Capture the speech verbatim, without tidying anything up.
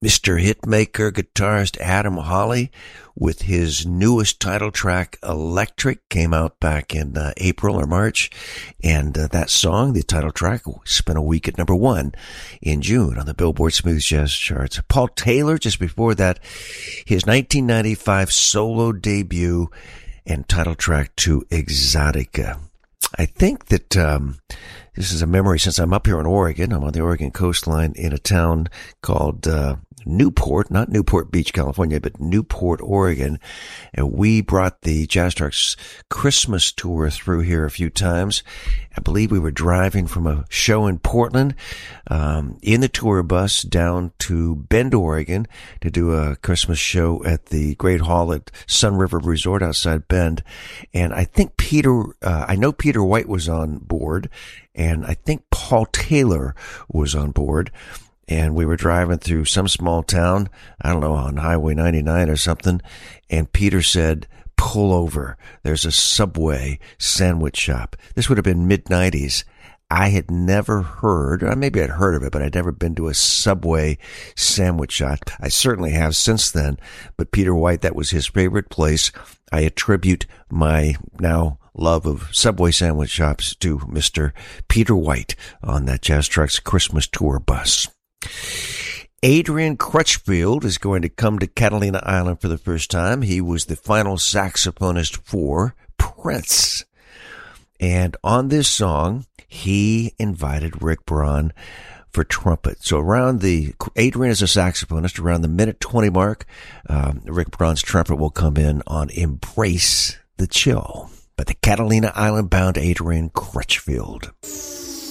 Mister Hitmaker guitarist Adam Hawley with his newest title track, Electric, came out back in uh, April or March. And uh, that song, the title track, spent a week at number one in June on the Billboard Smooth Jazz charts. Paul Taylor, just before that, his nineteen ninety-five solo debut and title track to Exotica. I think that um this is a memory since I'm up here in Oregon. I'm on the Oregon coastline in a town called uh Newport, not Newport Beach, California, but Newport, Oregon. And we brought the Jazz Talks Christmas tour through here a few times. I believe we were driving from a show in Portland um in the tour bus down to Bend, Oregon to do a Christmas show at the Great Hall at Sun River Resort outside Bend. And I think Peter, uh, I know Peter White was on board, and I think Paul Taylor was on board. And we were driving through some small town, I don't know, on Highway ninety-nine or something. And Peter said, pull over. There's a Subway sandwich shop. This would have been mid nineties. I had never heard, or maybe I'd heard of it, but I'd never been to a Subway sandwich shop. I certainly have since then. But Peter White, that was his favorite place. I attribute my now love of Subway sandwich shops to Mister Peter White on that Jazz Trucks Christmas tour bus. Adrian Crutchfield is going to come to Catalina Island for the first time. He was the final saxophonist for Prince. And on this song, he invited Rick Braun for trumpet. So around the, Adrian is a saxophonist, around the minute twenty mark, um, Rick Braun's trumpet will come in on Embrace the Chill by the Catalina Island bound Adrian Crutchfield.